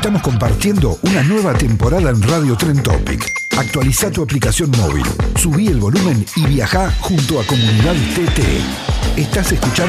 estamos compartiendo una nueva temporada en Radio Tren Topic. Actualiza tu aplicación móvil, subí el volumen y viajá junto a Comunidad TT. Estás escuchando